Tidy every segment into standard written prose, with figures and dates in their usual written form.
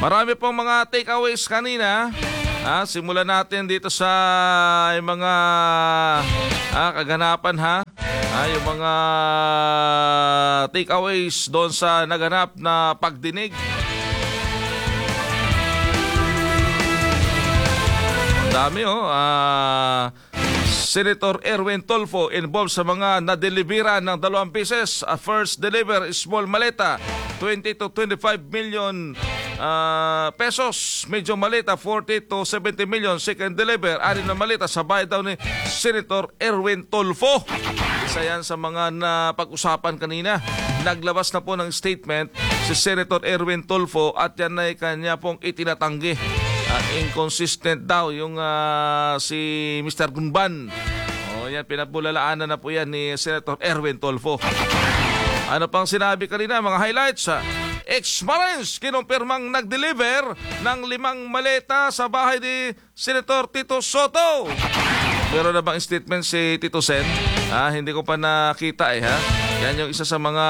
Marami pong mga takeaways kanina. Simulan natin dito sa mga kaganapan ha. Yung mga takeaways doon sa naganap na pagdinig. Ang dami Senator Erwin Tulfo involved sa mga nadelibera ng 2 pieces. First deliver, small maleta, 20 to 25 million pesos. Medyo maleta, 40 to 70 million. Second deliver, 6 na maleta sa bahay daw ni Senator Erwin Tulfo. Isa yan sa mga napag-usapan kanina. Naglabas na po ng statement si Senator Erwin Tulfo at yan ay kanya pong itinatanggi. Inconsistent daw yung si Mr. Gunban. Yan, pinapulalaanan na po yan ni Senator Erwin Tulfo. Ano pang sinabi kanina, mga highlights? Ex-Marines kinumpirmang nag-deliver ng 5 maleta sa bahay ni Senator Tito Soto. Pero na bang statement si Tito Sen? Hindi ko pa nakita ha. Yan yung isa sa mga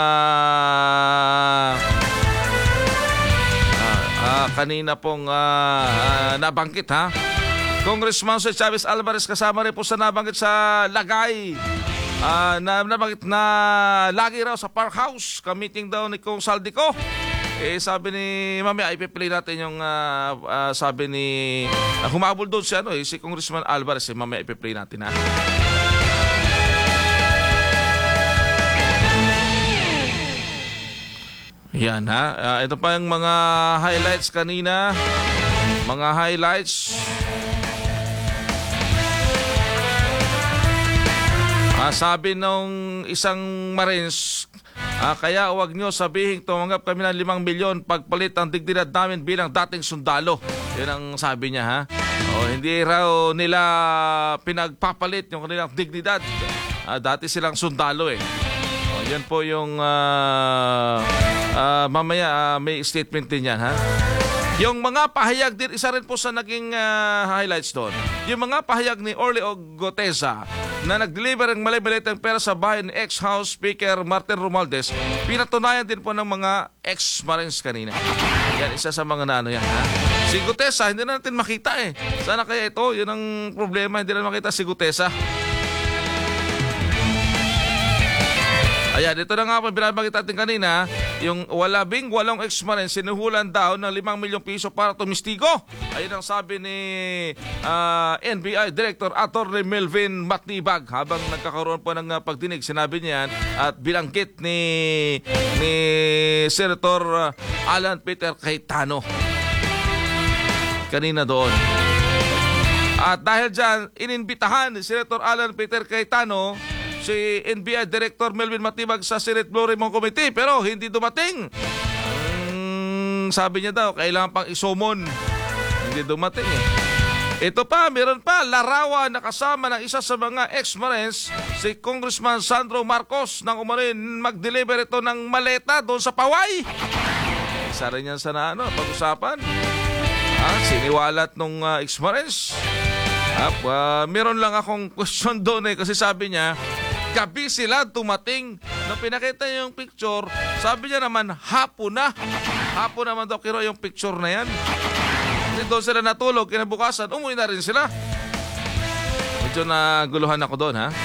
kanina pong nabanggit ha. Congressman Jose Chavez Alvarez kasama rin po sa nabanggit sa lagay. Nabanggit na lagi raw sa Park House. Ka-meeting daw ni Kong Saldico. Sabi ni mamaya ipi-play natin yung sabi ni humabol doon si Congressman Alvarez. Mamaya ipi-play natin ha. Yan ha. Ito pa yung mga highlights kanina. Mga highlights. Sabi nung isang Marines, kaya huwag nyo sabihin tumanggap kami ng 5 milyon pagpalit ang dignidad namin bilang dating sundalo. Yan ang sabi niya ha. Hindi raw nila pinagpapalit yung kanilang dignidad. Dati silang sundalo yan po yung mamaya may statement din yan ha. Yung mga pahayag din, isa rin po sa naging highlights doon. Yung mga pahayag ni Orly Ogoteza na nag-deliver ng malay-malitang pera sa bahay ni ex-House Speaker Martin Romualdez, pinatunayan din po ng mga ex-Marines kanina. Yan, isa sa mga yan ha. Si Gutesa, hindi na natin makita Sana kaya ito, yun ang problema, hindi na makita si Gutesa. Ayan, ito na nga po binabanggit natin kanina, yung 18 ex-Marines sinuhulan daw ng 5 milyong piso para tumistigo. Ayun ang sabi ni NBI Director Atty. Melvin Matnibag habang nagkakaroon po ng pagdinig. Sinabi niya yan at bilanggit ni Senator Alan Peter Cayetano kanina doon. At dahil dyan, ininbitahan ni Senator Alan Peter Cayetano si NBI Director Melvin Matnibag sa Senate Blue Ribbon Committee pero hindi dumating. Sabi niya daw, kailangan pang isumon. Hindi dumating Ito pa, meron pa, larawan na kasama ng isa sa mga ex-Marines, si Congressman Sandro Marcos, nang umarin mag-deliver ito ng maleta doon sa Paway. Isa rin yan sa pag-usapan. Siniwalat nung ex-Marines. Meron lang akong question doon kasi sabi niya, gabi sila tumating. Nung pinakita niya yung picture, sabi niya naman, hapon na. Hapon naman daw kiro yung picture na yan. Kasi doon sila natulog, kinabukasan, umuwi na rin sila. Medyo naguluhan ako doon ha.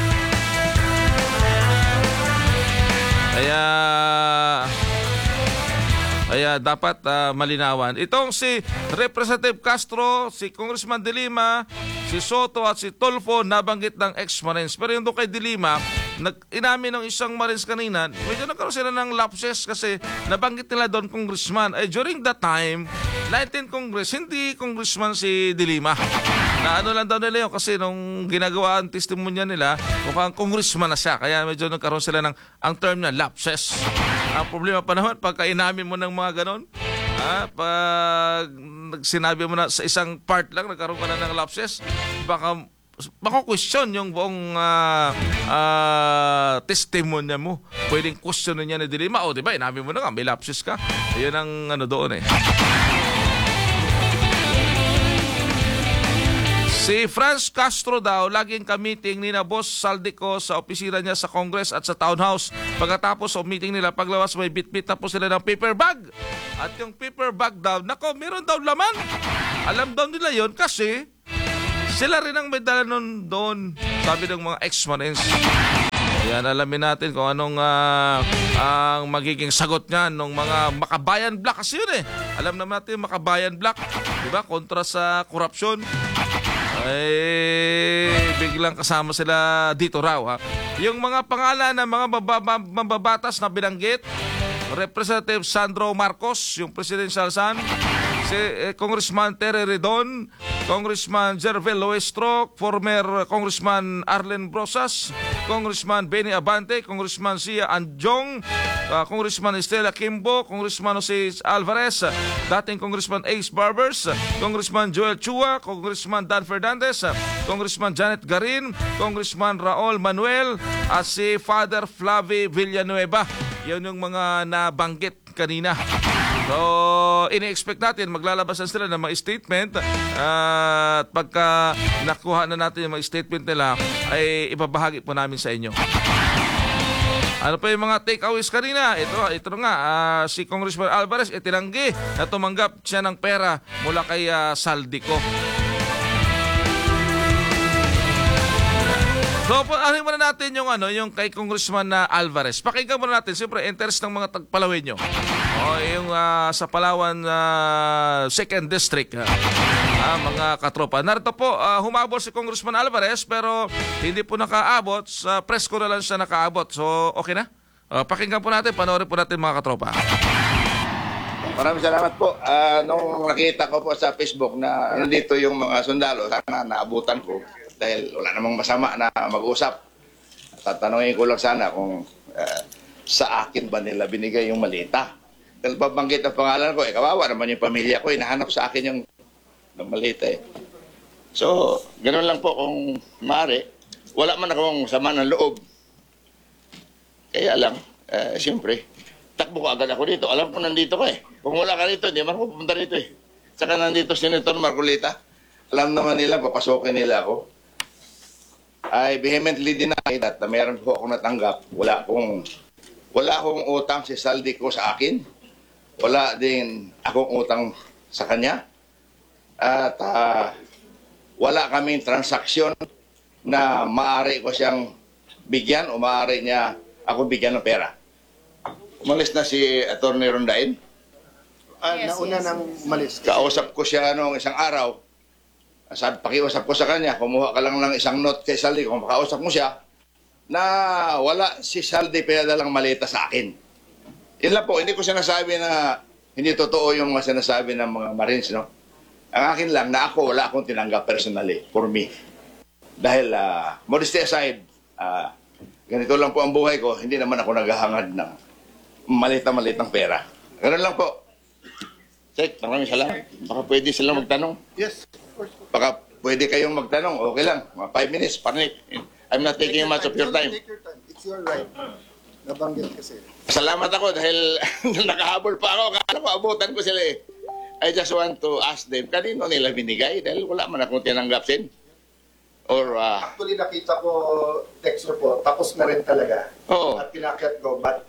Kaya dapat malinawan. Itong si Representative Castro, si Congressman De Lima, si Soto at si Tulfo nabanggit ng ex-Marines. Pero yung doon kay De Lima, inamin ng isang Marines kanina, medyo nagkaroon sila ng lapses kasi nabanggit nila doon Congressman. During that time, 19 Congress, hindi Congressman si De Lima. Na lang daw nila yun kasi nung ginagawa ang testimonya nila, mukhang Congressman na siya. Kaya medyo nagkaroon sila ng, ang term niya, lapses. Ang problema pa naman, pagka inamin mo ng mga ganon, pag sinabi mo na sa isang part lang, nagkaroon ka na ng lapses, baka question yung buong testimonya mo. Pwedeng question niya ni De Lima, diba, inamin mo na nga, may lapses ka. Ayun ang doon Si Franz Castro daw, laging ka-meeting ni na Boss Saldico sa opisina niya sa Congress at sa Town House. Pagkatapos ng meeting nila, paglabas may bit-bit na po sila ng paper bag. At yung paper bag daw, nako, meron daw laman. Alam daw nila yon kasi sila rin ang may dala nun doon, sabi ng mga ex-Marines. Yan, alamin natin kung anong ang magiging sagot niyan ng mga Makabayan Black. Kasi yun alam naman natin yung Makabayan Black, diba? Kontra sa korupsyon. Biglang kasama sila dito raw. Yung mga pangalan ng mga mababatas na binanggit, Representative Sandro Marcos, yung presidential son, si Congressman Terry Redon, Congressman Jervel Loestro, former Congressman Arlen Brosas, Congressman Benny Abante, Congressman Sia Anjong, Congressman Estela Kimbo, Congressman Jose Alvarez, dating Congressman Ace Barbers, Congressman Joel Chua, Congressman Dan Fernandez, Congressman Janet Garin, Congressman Raul Manuel, at si Father Flavi Villanueva. Yan yung mga nabanggit kanina. So, ini-expect natin, maglalabas na sila ng mga statement at pagka nakuha na natin yung mga statement nila, ay ibabahagi po namin sa inyo. Ano pa yung mga takeaways kanina? Ito nga, si Congressman Alvarez itinanggi na tumanggap siya ng pera mula kay Saldico. So, ano muna natin yung kay Congressman Alvarez. Pakinggan muna natin, siyempre, interest ng mga tagpalawin nyo. Yung sa Palawan 2nd District, mga katropa. Narito po, humabol si Congressman Alvarez pero hindi po nakaabot. Sa press ko na lang siya nakaabot. So, okay na? Pakinggan po natin, panoorin po natin mga katropa. Maraming salamat po. Nung nakita ko po sa Facebook na nandito yung mga sundalo, sana naabutan ko. Dahil wala namang masama na mag-usap. Tatanungin ko lang sana kung sa akin ba nila binigay yung malita. Dahil pabanggit ang pangalan ko, kawawa naman yung pamilya ko, hinahanap sa akin yung malita . So, ganoon lang po kung maaari. Wala man akong sama ng loob. Kaya lang, siyempre, takbo ko agad ako dito. Alam ko nandito ka . Kung wala ka dito, hindi man ako pupunta dito . Saka nandito Senator Marcolita. Alam naman nila, papasokin nila ako. I vehemently deny that meron po akong natanggap. Wala akong utang si Saldico sa akin. Wala din akong utang sa kanya. At wala kaming transaksyon na maaari ko siyang bigyan o maaari niya ako bigyan ng pera. Umalis na si Atty. Rondain. Nauna nang umalis. Kausap ko siya noong isang araw. Pakiusap ko sa kanya, kumuha ka lang ng isang note kay Saldi, kung makausap mo siya, na wala si Saldi pinadalang malita sa akin. Yun lang po, hindi ko sinasabi na hindi totoo yung mga sinasabi ng mga Marines, no? Ang akin lang, na ako, wala akong tinanggap personally, for me. Dahil, modesty aside, ganito lang po ang buhay ko, hindi naman ako naghahangad ng malita-malitang pera. Ganun lang po. Check, maraming salamat. Baka pwede silang magtanong. Yes, of course. Baka pwede kayong magtanong, okay lang, mga 5 minutes, panic. I'm not taking much of your time. Take your time. It's your right. Nabanggit kasi. Salamat ako dahil nakahabol pa ako. Kala ko, abutan ko sila . I just want to ask them, kanino nila binigay? Dahil wala man akong tinanggap sin. Or, Actually, nakita ko text report. Tapos na rin talaga. Oo. At pinakyat ko. But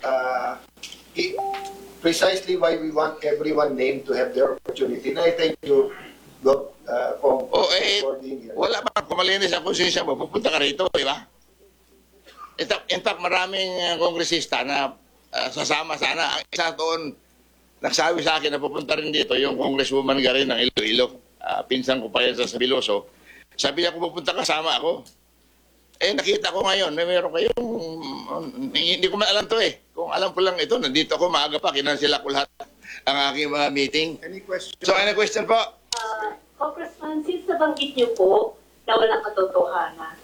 precisely why we want everyone named to have their opportunity. And I thank you, Doc, for being here. Wala ba kumalinis ang konsensya mo? Pupunta ka rito, di ba? In fact, maraming kongresista na sasama sana. Ang isa doon, nagsabi sa akin na pupunta rin dito yung Congresswoman Garin ng Iloilo. Pinsan ko pa yan sa Sabiloso. Sabi niya, kung pupunta kasama ako. Nakita ko ngayon, meron kayong, hindi ko alam to . Kung alam ko lang ito, nandito ako maaga pa, kinansila ko lahat ang aking mga meeting. Any question? So, any question po? Congressman, since nabanggit niyo po na walang katotohanan.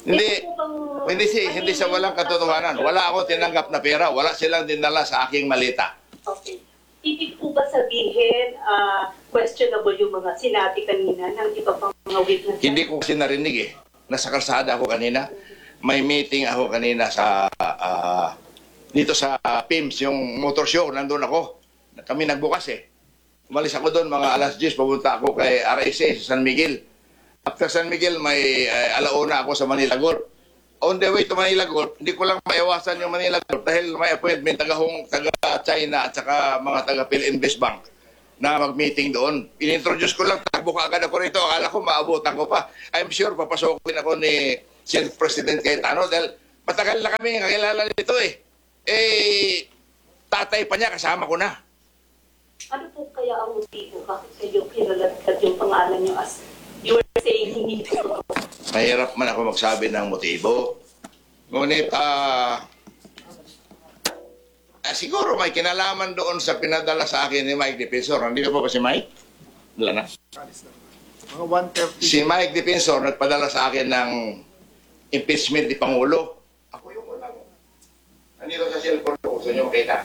Hindi sa walang katotohanan. Wala ako tinanggap na pera. Wala silang dinala sa aking malita. Okay. Ibig po ba sabihin, questionable yung mga sinabi kanina ng iba pang mga witnesses? Hindi ko kasi narinig . Nasa kalsada ako kanina. May meeting ako kanina sa dito sa PIMS, yung motor show. Nandun ako. Kami nagbukas . Umalis ako doon, mga alas 10, papunta ako kay RSA sa San Miguel. After San Miguel, may alauna ako sa Manila Golf. On the way to Manila Golf, hindi ko lang maiwasan yung Manila Golf dahil may appointment taga China at saka mga taga PhilInvest Bank na mag-meeting doon. In-introduce ko lang, takbo ka agad ako rito. Akala ko maabutan ko pa. I'm sure papasokin ako ni Senate President Cayetano dahil matagal na kami kakilala nito eh. Tatay pa niya, kasama ko na. Ano po kaya ang motibo? Bakit kayo kinalatad yung pangalan niyo as you were saying hindi ko? Mahirap man ako magsabi ng motibo. Ngunit, siguro may kinalaman doon sa pinadala sa akin ni Mike Defensor. Nandito po ba si Mike? Wala na. Mga 130. Si Mike Defensor nagpadala sa akin ng impeachment ni Pangulo. Ako yung wala mo. Nandito sa cellphone ko. Gusto nyo makita?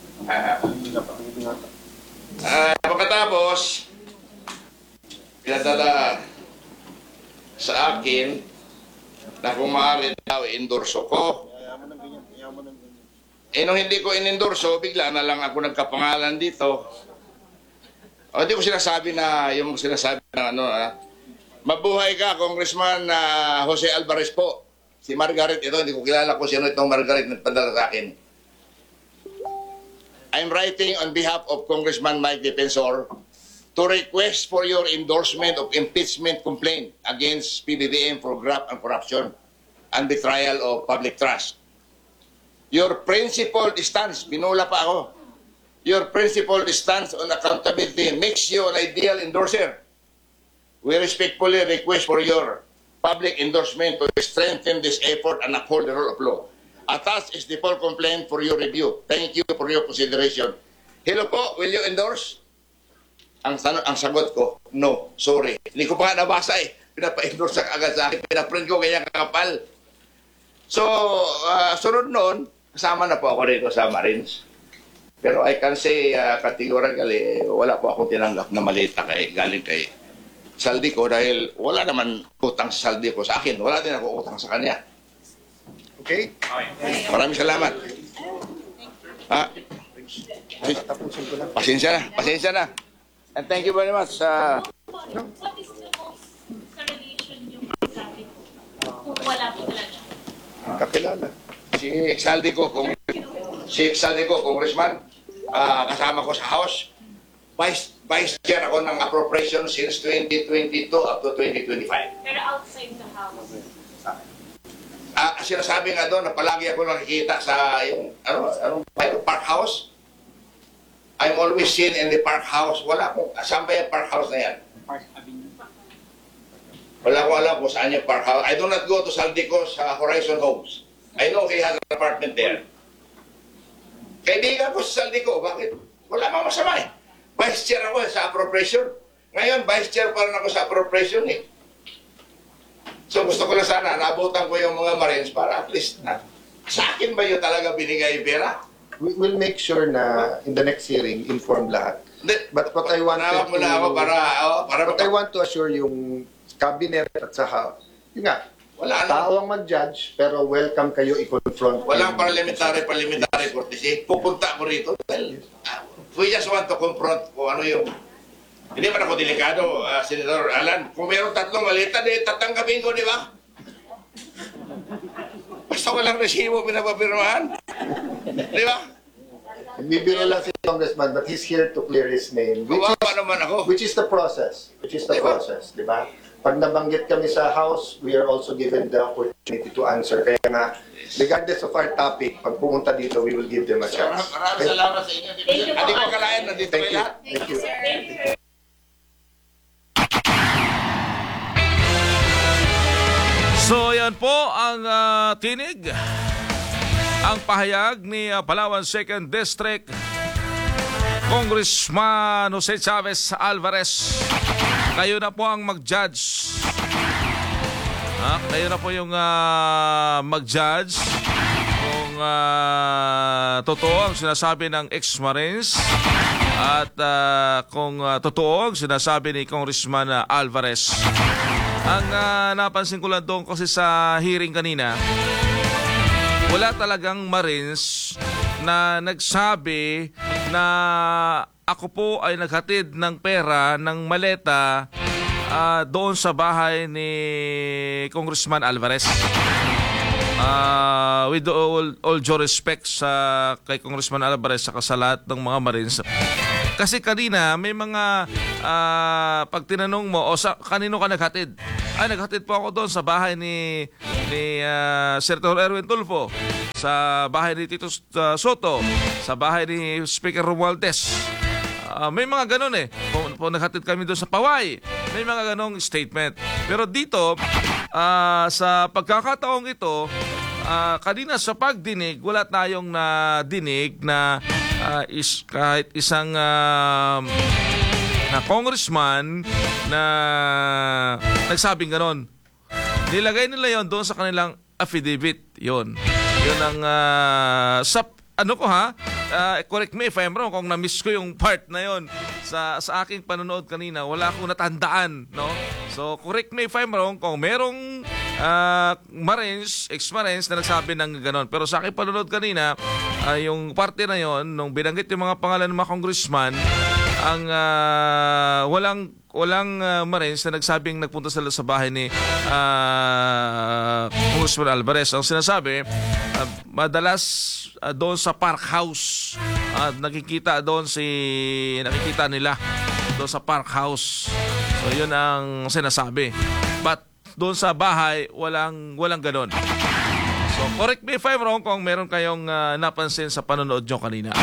Pagkatapos, pinadala sa akin na kung maaari daw endorso ko. Nung hindi ko inendorso, bigla na lang ako nagkapangalan dito. Hindi ko sinasabi na yung sinasabi na mabuhay ka, Congressman Jose Alvarez po. Si Margaret ito, hindi ko kilala kung sino itong Margaret na nagpadala sa akin. I'm writing on behalf of Congressman Mike Defensor to request for your endorsement of impeachment complaint against PBBM for graft and corruption and betrayal of public trust. Your principled stance, pinula pa ako, your principled stance on accountability makes you an ideal endorser. We respectfully request for your public endorsement to strengthen this effort and uphold the rule of law. Attached is the full complaint for your review. Thank you for your consideration. Hello po, will you endorse? Ang sagot ko, no, sorry. Hindi ko pa nga nabasa eh. Pinapa-endorse agad sa akin. Pinaprint ko kaya kakapal. So, sunod noon, kasama na po ako rito sa Marines. Pero I can say categorically, wala po akong tinanggap na malita galing kay saldi ko dahil wala naman utang sa saldi ko sa akin. Wala din ako utang sa kanya. Okay? Maraming salamat. Tapusin ko lang. Pasensya na. And thank you very much. What is the most sa relation yung sabi ko? Kung wala po talaga. Kakilala. Si Exalde ko, Congressman, kasama ko sa House. Vice Chair ako ng appropriation since 2022 up to 2025. Pero outside the house. Sinasabi nga doon na palagi ako nakikita sa yung, Park House. I'm always seen in the Park House. Wala akong, saan ba yung Park House na yan? Park Avenue. Wala ko alam kung saan yung Park House. I do not go to Saldico's Horizon Homes. I know he has an apartment there. Kaibigan ko sa Saldico, bakit? Wala mang masama eh. Vice Chair ako sa appropriation. Ngayon, Vice Chair pa rin ako sa appropriation eh. So gusto ko na sana, naabutan ko yung mga Marines para at least sa akin ba yun talaga binigay yung pera? We'll make sure na in the next hearing, inform lahat. But what I wanted Nawag mo na ako what I want to assure yung cabinet at saka, yun nga, wala tao ang mag-judge, pero welcome kayo i-confront. walang parliamentary courtesy. Pupunta ko rito dahil we just want to confront kung ano yung hindi man ako delikado, Senator Alan. Kung mayroong tatlong malita, tatanggapin ko, di ba? Basta walang resibo pinapapirmahan. Di ba? Bibiro lang si Congressman, but he's here to clear his name. Kawawa naman ako. Which is the process. Di ba? Pag nabanggit kami sa House, we are also given the opportunity to answer. Kaya nga, regardless of our topic, pag pumunta dito, we will give them a chance. Maraming salamat sa inyo. Hindi ko kalayan, nandito kayo lahat. Thank you. So yan po ang tinig, ang pahayag ni Palawan 2nd District Congressman Jose Chavez Alvarez. Kayo na po ang mag-judge. Kayo na po yung mag-judge kung totoo ang sinasabi ng ex-Marines at kung totoo ang sinasabi ni Congressman Alvarez. Ang napansin ko lang doon kasi sa hearing kanina, wala talagang Marines na nagsabi na ako po ay naghatid ng pera, ng maleta doon sa bahay ni Congressman Alvarez. with all due respect kay Congressman Alvarez sa lahat ng mga Marines. Kasi kanina may mga pag tinanong mo kanino ka naghatid? Naghatid po ako doon sa bahay ni Senator Erwin Tulfo, sa bahay ni Tito Soto, sa bahay ni Speaker Romualdez. May mga ganun po naghatid kami doon sa Paway. May mga ganong statement. Pero dito, sa pagkakataong ito, kanina sa pagdinig, wala tayong nadinig na kahit isang na congressman na nagsabing ganon. Nilagay nila yon doon sa kanilang affidavit. Yun ang correct me if I'm wrong kung na-miss ko yung part na yon sa aking panonood kanina. Wala akong natandaan, no? So correct me if I'm wrong kung merong ex-Marines na nagsabi ng ganon. Pero sa aking panonood kanina, yung parte na yon nung binanggit yung mga pangalan ng mga congressman, ang walang Marines na nagsabing nagpunta sila sa bahay ni Congressman Alvarez. Ang sinasabi, madalas doon sa Park House, nakikita nila doon sa Park House. So yun ang sinasabi. But doon sa bahay, walang ganon. So correct me if I'm wrong kung meron kayong napansin sa panonood nyo kanina.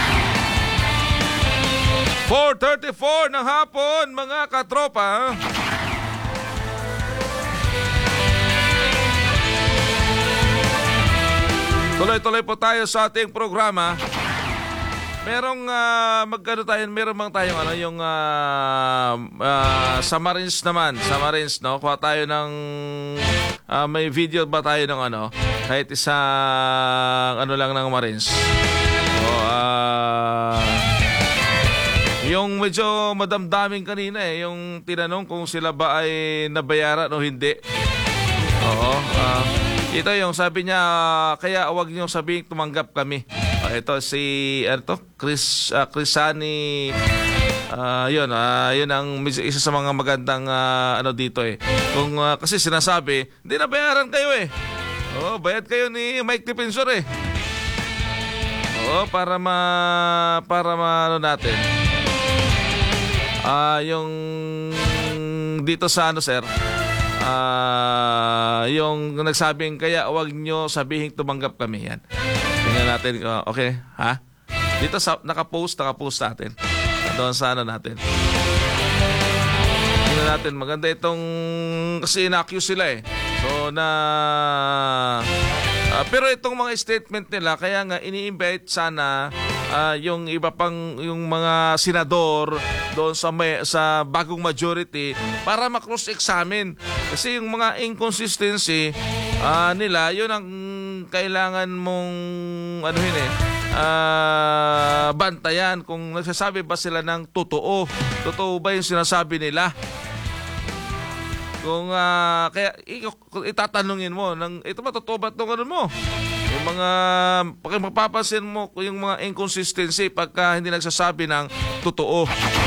4:34 ng hapon, mga katropa. Tuloy-tuloy po tayo sa ating programa. Merong meron bang tayong yung sa Marines naman, sa Marines, no? Kuha tayo ng may video ba tayo ng kahit isang lang ng Marines. So, yung medyo madamdaming kanina yung tinanong kung sila ba ay nabayaran o hindi. Oo. Ito yung sabi niya, kaya wag niyo sabihin tumanggap kami. Ito si Crisani. Yun ang isa sa mga magandang dito Kung kasi sinasabi, hindi nabayaran kayo bayad kayo ni Mike Defensor para natin. Yung dito sa sir, yung nagsabing kaya wag nyo sabihin tumanggap kami yan. Tingnan natin, okay, ha? Dito sa nakapost natin. Doon sa natin. Tingnan natin, maganda itong kasi inaccuse sila So pero itong mga statement nila, kaya nga ini-invite sana yung iba pang yung mga senador doon sa bagong majority para ma-cross-examine. Kasi yung mga inconsistency nila, yun ang kailangan mong bantayan kung nagsasabi ba sila ng totoo. Totoo ba yung sinasabi nila? Kung kaya itatanungin mo ito ba totoo ba itong mo? Yung mga mapapansin mo yung mga inconsistency pagka hindi nagsasabi ng totoo.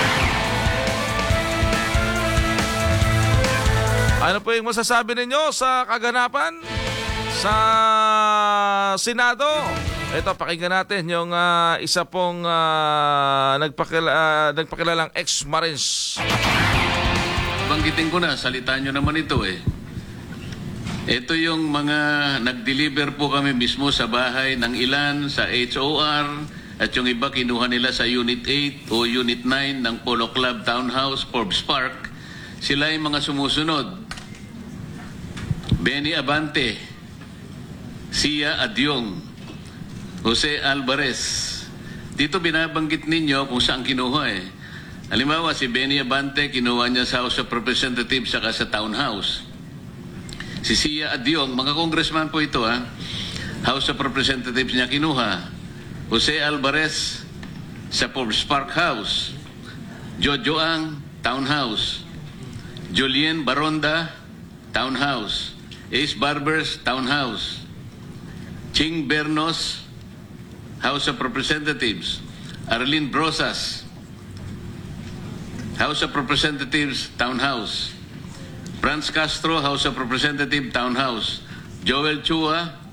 Ano po yung masasabi ninyo sa kaganapan sa Senado? Ito, pakinggan natin yung isa pong nagpakilalang ex-Marines. Banggitin ko na, salita nyo naman ito Ito yung mga nag-deliver po kami mismo sa bahay ng ilan sa HOR at yung iba kinuha nila sa Unit 8 o Unit 9 ng Polo Club Townhouse, Forbes Park. Sila yung mga sumusunod. Benny Abante, Sia Adyong, Jose Alvarez. Dito binabanggit ninyo kung saan kinuha Halimbawa, si Benny Abante, kinuha niya sa House of Representatives saka sa Townhouse. Si Sia Adyong, mga congressman po ito House of Representatives niya kinuha. Jose Alvarez sa Forbes Park House. Jojo Ang, Townhouse. Julien Baronda, Townhouse. Ace Barbers, Townhouse. Ching Bernos, House of Representatives. Arlene Brosas, House of Representatives, Townhouse. Franz Castro, House of Representatives, Townhouse. Joel Chua,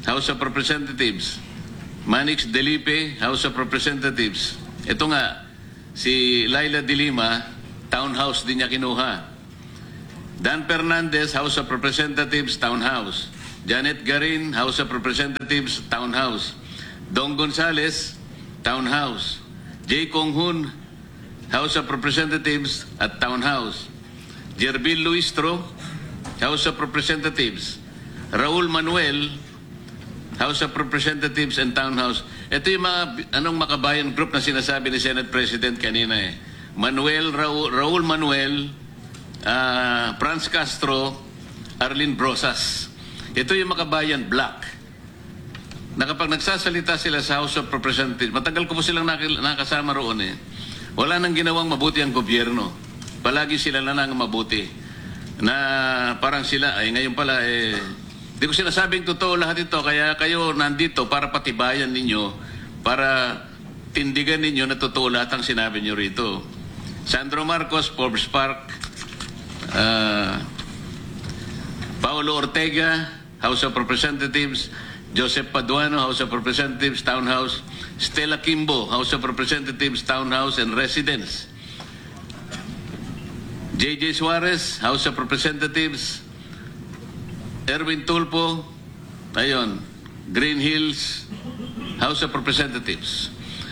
House of Representatives. Manix Delipe, House of Representatives. Ito nga, si Laila de Lima, Townhouse din niya kinuha. Dan Fernandez, House of Representatives, Townhouse. Janet Garin, House of Representatives, Townhouse. Dong Gonzales, Townhouse. J. Konghun, House of Representatives at Townhouse. Jerbil Luistro, House of Representatives. Raul Manuel, House of Representatives and Townhouse. Ito yung mga makabayan group na sinasabi ni Senate President kanina eh. Raul Manuel, Franz Castro, Arlene Brosas. Ito yung makabayan black. Na kapag nagsasalita sila sa House of Representatives, matagal ko po silang nakasama roon eh. Wala nang ginawang mabuti ang gobyerno. Palagi sila na nang mabuti. Na parang sila, ay ngayon pala di ko sinasabing totoo lahat ito, kaya kayo nandito para patibayan ninyo, para tindigan ninyo na totoo lahat ang sinabi nyo rito. Sandro Marcos, Forbes Park, Paulo Ortega, House of Representatives, Joseph Paduano, House of Representatives, Townhouse, Stella Kimbo, House of Representatives, Townhouse and Residence, J.J. Suarez, House of Representatives, Erwin Tulpo, ayun, Green Hills, House of Representatives.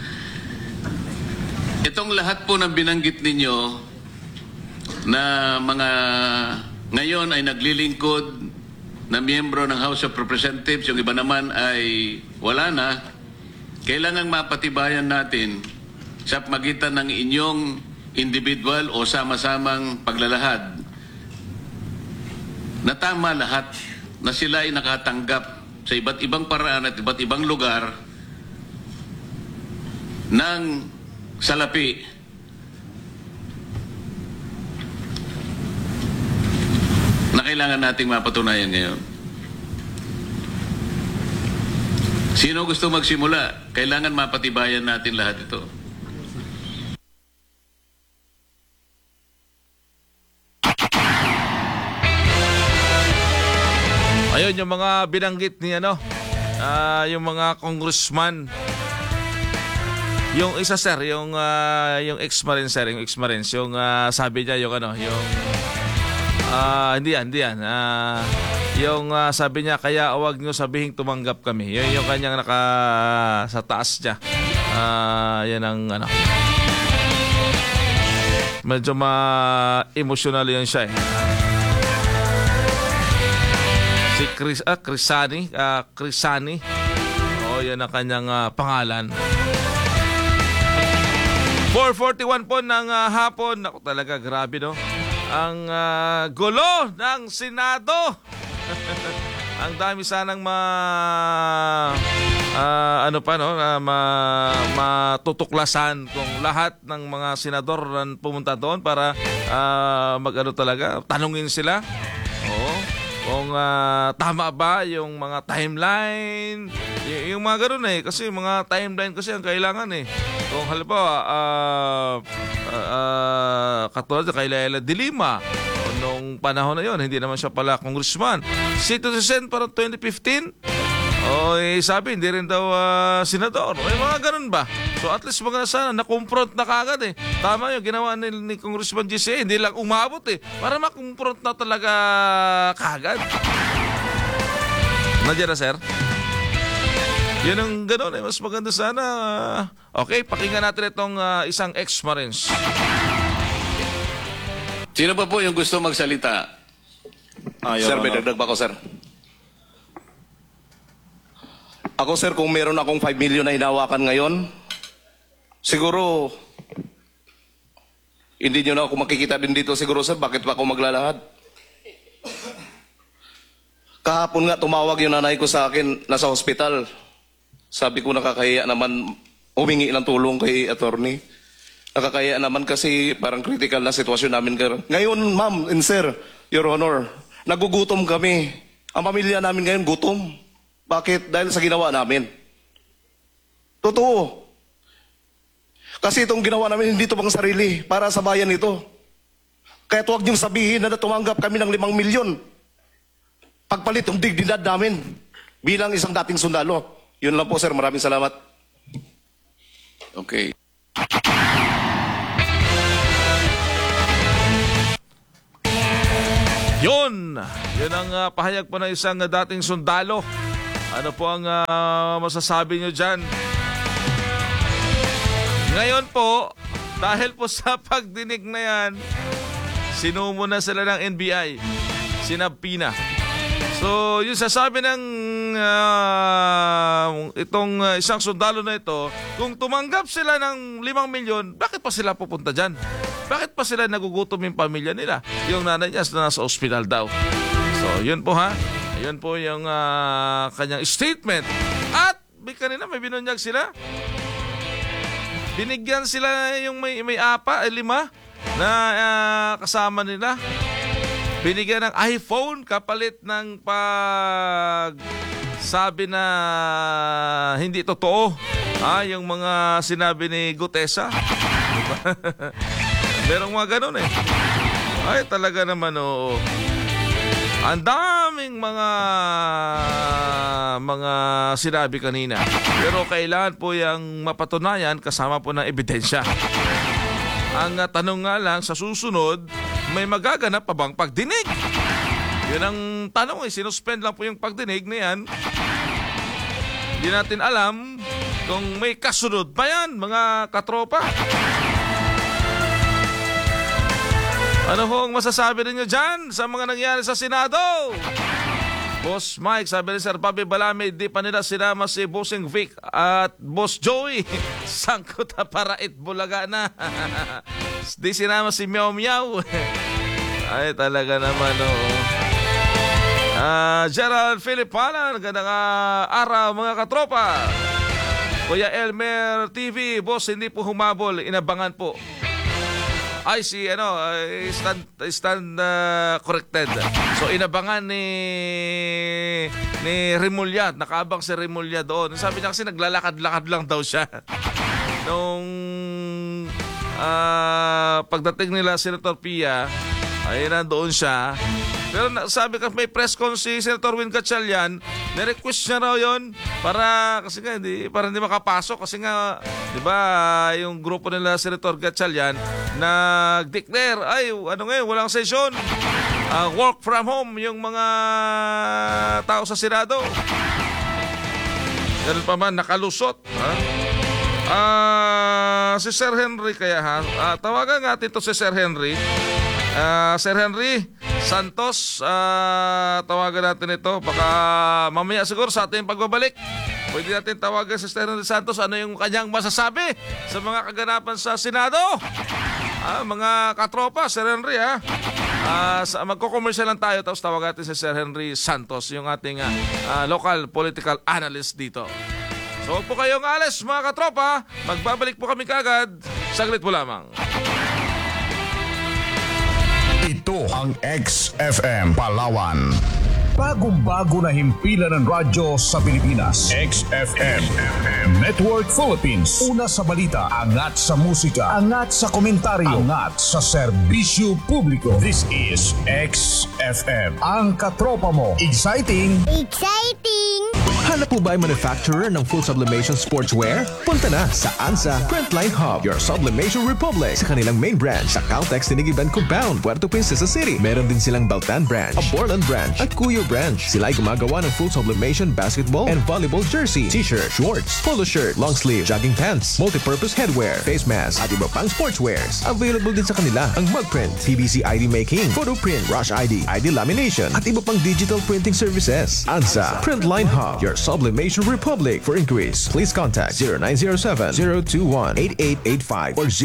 Itong lahat po ng binanggit ninyo na mga ngayon ay naglilingkod na miyembro ng House of Representatives, yung iba naman ay wala na, kailangang mapatibayan natin sa pagitan ng inyong individual o sama-samang paglalahad na tama lahat, na sila ay nakatanggap sa iba't ibang paraan at iba't ibang lugar ng salapi. Na kailangan nating mapatunayan ngayon. Sino gusto magsimula? Kailangan mapatibayan natin lahat ito. Ayun, yung mga binanggit ni yung mga congressman. Yung isa sir, yung ex-marine sir, yung ex-marines, yung sabi niya yung hindi yan. Yung sabi niya, kaya wag niyo sabihing tumanggap kami. Yun yung kanyang sa taas niya. Yan ang medyo emotional yan siya eh. Si Crisani. Yan ang kanyang pangalan. 4:41 po ng hapon. Ako talaga, grabe no. Ang gulo ng Senado. Ang dami sanang matutuklasan kung lahat ng mga senador pumunta doon para talaga, tanungin sila. Kung tama ba yung mga timeline, yung mga gano'n eh. Kasi mga timeline kasi ang kailangan eh. Kung halimbawa, katulad kay Laila de Lima, nung panahon na yon, hindi naman siya pala congressman. Citizen para 2015, sabi, hindi rin daw senador. Mga ganun ba? So at least mga sana, na-confront na kagad eh. Tama yung ginawa ni Congressman GCA, hindi lang umabot eh. Para ma-confront na talaga kagad. Nandiyan na, sir? Yun ang ganun eh. Mas maganda sana. Okay, pakinggan natin itong isang ex-marines. Sino pa po yung gusto magsalita? Sir, may dagdag pa ako, sir. Ako, sir, kung meron akong 5 million na hinawakan ngayon, siguro, hindi nyo na ako makikita din dito siguro, sir. Bakit pa ako maglalahad? Kahapon nga, tumawag yung nanay ko sa akin, nasa hospital. Sabi ko, nakakahiya naman, humingi ng tulong kay attorney. Nakakahiya naman kasi parang critical na sitwasyon namin. Ngayon, ma'am and sir, your honor, nagugutom kami. Ang pamilya namin ngayon, gutom. Bakit? Dahil sa ginawa namin. Totoo. Kasi itong ginawa namin, hindi ito pang sarili. Para sa bayan ito. Kaya huwag niyong sabihin na tumanggap kami ng 5 milyon. Pagpalit yung dignidad namin. bilang isang dating sundalo. Yun lang po, sir. Maraming salamat. Okay. Yun ang pahayag po ng isang dating sundalo. Ano po ang masasabi nyo dyan? Ngayon po, dahil po sa pagdinig na yan, sinumo na sila ng NBI. Sinabi na. So, yung sasabi ng itong isang sundalo na ito, kung tumanggap sila ng 5 milyon, bakit pa sila pupunta dyan? Bakit pa sila nagugutom yung pamilya nila? Yung nanay niya na nasa ospital daw. So, yun po ha. Yun po yung kanyang statement. At kanina may binunyag sila. Binigyan sila yung may 5 na kasama nila. Binigyan ng iPhone kapalit ng sabi na hindi totoo. Yung mga sinabi ni Gutesa. Merong mga ganun eh. Ay talaga naman oo. Ang daming mga sinabi kanina. Pero kailangan po yung mapatunayan kasama po ng ebidensya. Ang tanong nga lang sa susunod, may magaganap pa bang pagdinig? Yun ang tanong eh. Sinuspend lang po yung pagdinig na yan. Hindi natin alam kung may kasunod pa yan, mga katropa. Ano hong masasabi ninyo dyan sa mga nangyari sa Senado? Boss Mike, sabi ni Sir Bobby Balame, di pa nila sinama si Bossing Vic at Boss Joey. Sangkot na parait bulaga na. Di sinama si Meow Meow. Ay talaga naman Gerald Philip Palan, gandang araw mga katropa. Kuya Elmer TV, boss hindi po humabol, inabangan po. Ay si stand corrected. So inabangan ni Remulla, nakaabang si Remulla doon. Sabi niya kasi naglalakad-lakad lang daw siya. Nung pagdating nila Senator Pia, ay nandoon siya. Pero sabi ka may press con si Senator Win Gatchalian, na-request niya raw yun para hindi makapasok kasi nga 'di ba yung grupo nila Senator Gatchalian nag-declare walang session. Work from home yung mga tao sa Senado. Ganun pa man nakalusot, si Sir Henry kaya tawagan natin to si Sir Henry. Sir Henry Santos, tawagan natin ito. Baka mamaya siguro sa ating pagbabalik, pwede natin tawagan si Sir Henry Santos. Ano yung kanyang masasabi sa mga kaganapan sa Senado? Mga katropa, Sir Henry magko-commercial lang tayo tapos tawagan natin si Sir Henry Santos, yung ating local political analyst dito. So huwag po kayong alis mga katropa. Magbabalik po kami kagad. Saglit po lamang. Ito ang XFM Palawan. Bagong-bago na himpilan ng radyo sa Pilipinas. XFM Network Philippines. Una sa balita, angat sa musika, angat sa komentaryo, angat sa serbisyo publiko. This is XFM. Ang katropa mo. Exciting! Exciting! Hanap po ba ay manufacturer ng full sublimation sportswear? Punta na sa ANSA Printline Hub, your sublimation republic. Sa kanilang main branch sa Caltex Tinigiban Compound, Puerto Princesa City. Meron din silang Baltan branch, a Borland branch, at Cuyo branch. Sila ay gumagawa ng full sublimation basketball and volleyball jersey, t-shirt, shorts, polo shirt, long sleeve, jogging pants, multi-purpose headwear, face mask, at iba pang sportswears. Available din sa kanila ang mug print, PVC ID making, photo print, rush ID, ID lamination, at iba pang digital printing services. ANSA Printline Hub, your sublimation republic. For inquiries, please contact 0907-021-8885 or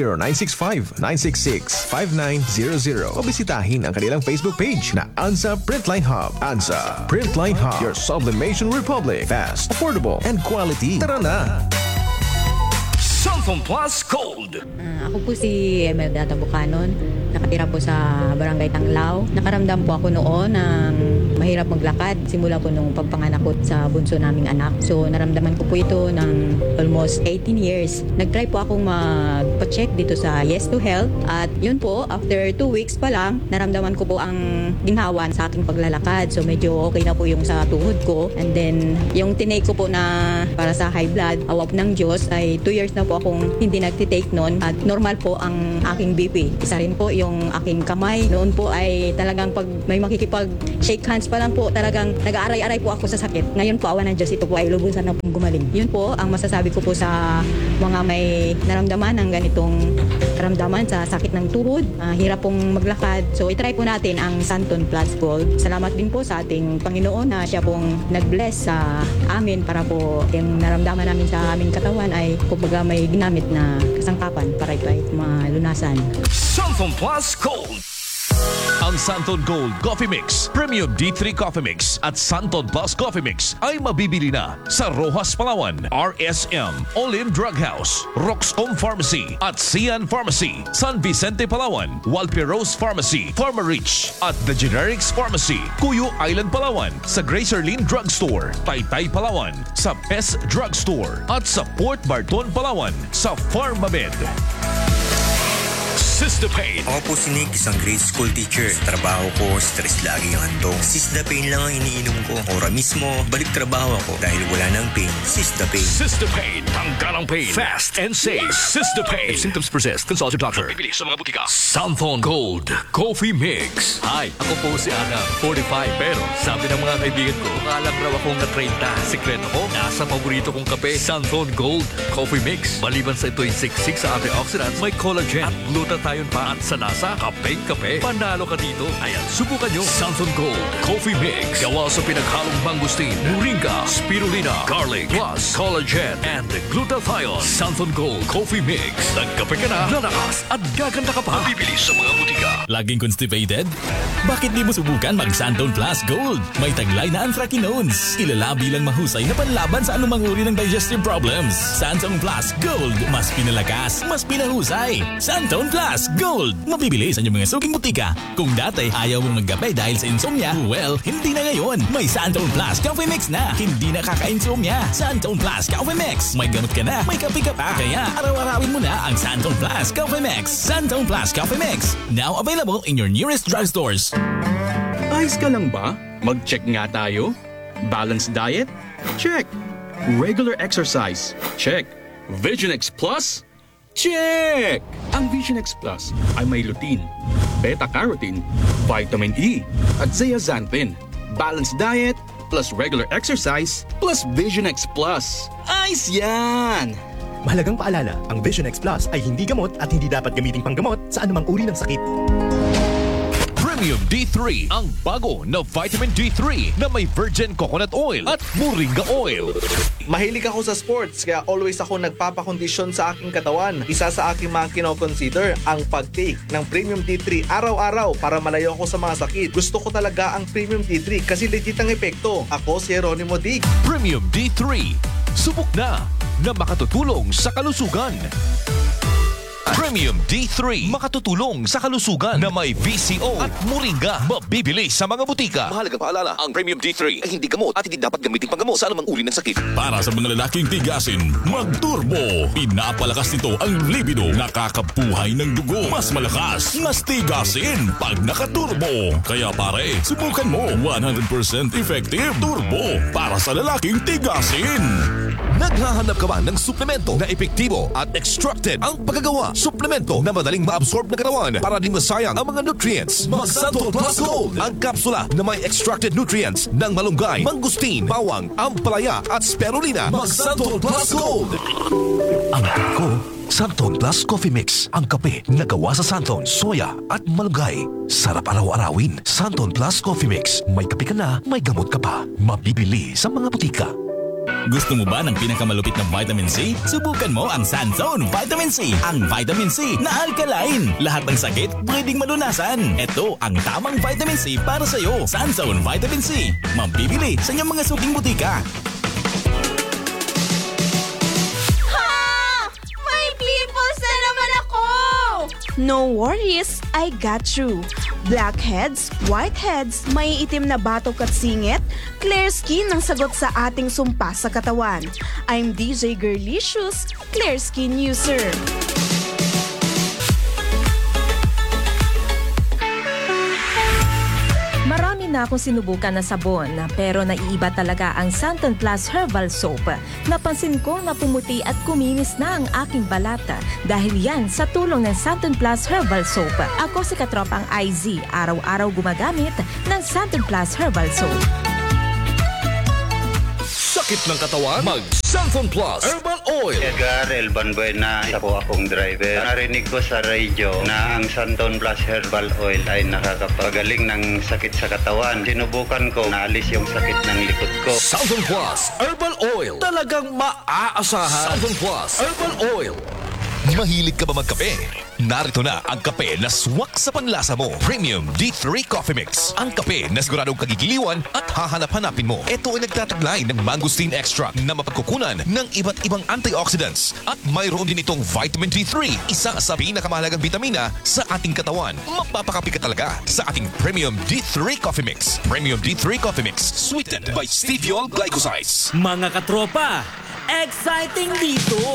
0965-966-5900 o bisitahin ang kanilang Facebook page na ANSA Printline Hub. ANSA Printline Hub, your sublimation republic. Fast, affordable, and quality. Tara na! Cellphone Plus Gold. Ako po si Emelda Bucanon. nakatira po sa Barangay Tanglao. Nakaramdam po ako noon ng mahirap maglakad simula po nung pagpanganak ko sa bunso naming anak. So naramdaman ko po ito ng almost 18 years. Nag-try po akong magpa-check dito sa Yes to Health at yun po, after 2 weeks pa lang, naramdaman ko po ang ginhawa sa aking paglalakad. So medyo okay na po yung sa tuhod ko. And then yung tinake ko po na para sa high blood, awap ng Diyos, ay 2 years na po akong hindi nagtitake noon at normal po ang aking BP. Isa rin po yung aking kamay. Noon po ay talagang pag may makikipag-shake hands pa lang po, talagang nag-aaray-aray po ako sa sakit. Ngayon po, awa ng Diyos, ito po ay lubusan na pong gumaling. Yun po ang masasabi ko po sa mga may naramdaman ng ganitong karamdaman sa sakit ng tuhod, hirap pong maglakad. So itry po natin ang Santon Plus Gold. Salamat din po sa ating Panginoon na siya pong nag-bless sa amin para po yung naramdaman namin sa aming katawan ay kumbaga may ginamit na kasangkapan para ito ay malunasan. Santon Plus Gold. Ang Santon Gold Coffee Mix, Premium D3 Coffee Mix at Santon Plus Coffee Mix ay mabibili na sa Rojas Palawan, RSM, Olive Drug House, Roxcom Pharmacy at Sian Pharmacy, San Vicente Palawan, Walperos Pharmacy, Pharmarich at The Generics Pharmacy, Cuyo Island Palawan, sa Gracerlin Drugstore, Taytay Palawan, sa Best Drugstore at sa Port Barton Palawan sa Pharmamed. Sistapain. Ako po si Nick, isang grade school teacher. Sa trabaho ko, stress lagi ang handong. Sistapain lang ang iniinom ko. Ora mismo, balik trabaho ako dahil wala nang pain. Sistapain. Sistapain. Tanggal ang pain. Fast and safe. Sistapain. If symptoms persist, consult your doctor. Bibili sa mga butika. Santon Gold Coffee Mix. Hi, ako po si Ana, 45. Pero sabi ng mga kaibigan ko, alam raw akong na 30. Sekreto ko, nasa paborito kong kape, Santon Gold Coffee Mix. Maliban sa ito'y siksik sa antioxidants, may collagen at glutathione pa at sa lasa, kape, panalo ka dito. Ayan, subukan nyo. Santon Gold Coffee Mix. Gawa sa pinaghalong mangustin, moringa, spirulina, garlic, plus collagen and glutathione. Santon Gold Coffee Mix. Nagkape ka na, lalakas at gaganda ka pa. Bibili sa mga butika. Laging constipated? Bakit di mo subukan mag Santon Plus Gold? May taglay na anthracinones. Kilala bilang mahusay na panlaban sa anumang uri ng digestive problems. Santon Plus Gold. Mas pinalakas, mas pinahusay. Santon Plus Gold. Mabibili sa inyong mga suking butika. Kung dati ayaw mong magkape dahil sa insomnia, well, hindi na ngayon. May Santon Plus Coffee Mix na. Hindi na kaka-insomnia. Santon Plus Coffee Mix. May gamot ka na, may kape ka pa. Kaya araw-arawin mo na ang Santon Plus Coffee Mix. Santon Plus Coffee Mix. Now available in your nearest drugstores. Ayos ka lang ba? Mag-check nga tayo. Balanced diet? Check. Regular exercise? Check. Vision X Plus? Check! Ang Vision X Plus ay may lutein, beta-carotene, vitamin E, at zeaxanthin. Balanced diet plus regular exercise plus Vision X Plus. Ayos yan! Mahalagang paalala, ang Vision X Plus ay hindi gamot at hindi dapat gamiting panggamot sa anumang uri ng sakit. Premium D3, ang bago na vitamin D3 na may virgin coconut oil at moringa oil. Mahilig ako sa sports kaya always ako nagpapakondisyon sa aking katawan. Isa sa aking mga kinoconsider ang pag-take ng Premium D3 araw-araw para malayo ako sa mga sakit. Gusto ko talaga ang Premium D3 kasi legit ang epekto. Ako si Jeronimo Dig. Premium D3, subok na makatutulong sa kalusugan. Premium D3, makatutulong sa kalusugan na may VCO at moringa. Mabibili sa mga butika. Mahalagang paalala, ang Premium D3 ay hindi gamot at hindi dapat gamitin panggamot sa anumang uri ng sakit. Para sa mga lalaking tigasin, mag-turbo. Pinapalakas nito ang libido, nakakabuhay ng dugo. Mas malakas, mas tigasin pag nakaturbo. Kaya pare, subukan mo. 100% effective turbo para sa lalaking tigasin. Naghahanap ka ba ng suplemento na epektibo at extracted ang pagkagawa? Suplemento na madaling ma-absorb ng katawan para din masayang ang mga nutrients. Mag-Santon Plus Gold, ang kapsula na may extracted nutrients ng malunggay, mangustin, bawang, ampalaya at spirulina. Mag-Santon Plus Gold. Ang ko, Santon Plus Coffee Mix. Ang kape na gawa sa Santon, soya at malunggay. Sarap araw-arawin. Santon Plus Coffee Mix. May kape ka na, may gamot ka pa. Mabibili sa mga butika. Gusto mo ba ng pinakamalupit na vitamin C? Subukan mo ang Santon Vitamin C. Ang vitamin C na alkaline. Lahat ng sakit pwedeng malunasan. Ito ang tamang vitamin C para sa iyo. Santon Vitamin C. Mabibili sa inyong mga suking butika. Ha! May pimples na naman ako! No worries, I got you. Blackheads, whiteheads, may itim na batok at singit, clear skin ang sagot sa ating sumpa sa katawan. I'm DJ Girlicious, clear skin user. Marami na akong sinubukan na sabon, pero naiiba talaga ang Santon Plus Herbal Soap. Napansin ko na pumuti at kuminis na ang aking balat dahil yan sa tulong ng Santon Plus Herbal Soap. Ako si Katropang IZ, araw-araw gumagamit ng Santon Plus Herbal Soap. Sakit ng katawan? Mag Santon Plus Herbal Oil. Edgar Elban Buena, isa po akong driver. Narinig ko sa radio na ang Santon Plus Herbal Oil ay nakakapagaling ng sakit sa katawan. Sinubukan ko, naalis yung sakit ng likod ko. Santon Plus Herbal Oil. Talagang maaasahan. Santon Plus Herbal Oil. Mahilig ka ba magkape? Narito na ang kape na swak sa panlasa mo. Premium D3 Coffee Mix. Ang kape na siguradong kagigiliwan at hahanap-hanapin mo. Ito ay nagtataglay ng mangosteen extract na mapagkukunan ng iba't ibang antioxidants. At mayroon din itong vitamin D3, isa sa pinakamahalagang vitamina sa ating katawan. Mapapakapi ka talaga sa ating Premium D3 Coffee Mix. Premium D3 Coffee Mix. Sweetened by stevia glycosides. Mga katropa, exciting dito!